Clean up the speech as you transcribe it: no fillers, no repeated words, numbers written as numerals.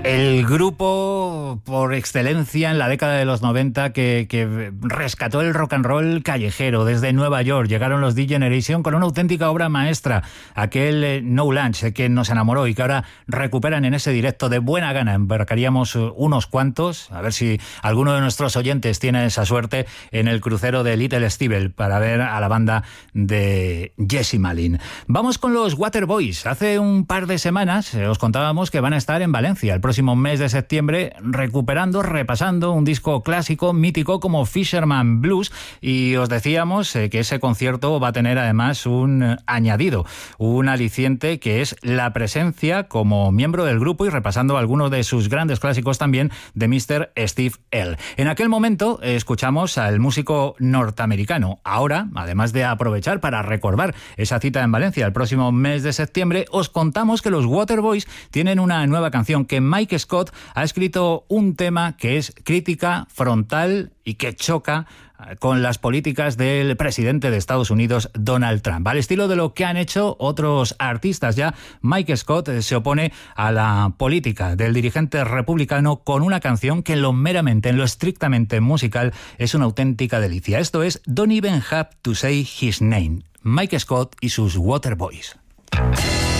El grupo por excelencia en la década de los 90 que rescató el rock and roll callejero desde Nueva York. Llegaron los D-Generation con una auténtica obra maestra, aquel No Lunch que nos enamoró y que ahora recuperan en ese directo de buena gana. Embarcaríamos unos cuantos, a ver si alguno de nuestros oyentes tiene esa suerte, en el crucero de Little Stevel para ver a la banda de Jesse Malin. Vamos con los Waterboys. Hace un par de semanas os contábamos que van a estar en Valencia el próximo mes de septiembre, repasando un disco clásico, mítico como Fisherman Blues, y os decíamos que ese concierto va a tener además un añadido, un aliciente, que es la presencia como miembro del grupo y repasando algunos de sus grandes clásicos también, de Mr. Steve Earle. En aquel momento escuchamos al músico norteamericano. Ahora, además de aprovechar para recordar esa cita en Valencia el próximo mes de septiembre, os contamos que los Waterboys tienen una nueva canción, que Mike Scott ha escrito un tema que es crítica frontal y que choca con las políticas del presidente de Estados Unidos, Donald Trump. Al estilo de lo que han hecho otros artistas ya, Mike Scott se opone a la política del dirigente republicano con una canción que en lo estrictamente musical es una auténtica delicia. Esto es Don't Even Have to Say His Name. Mike Scott y sus Waterboys.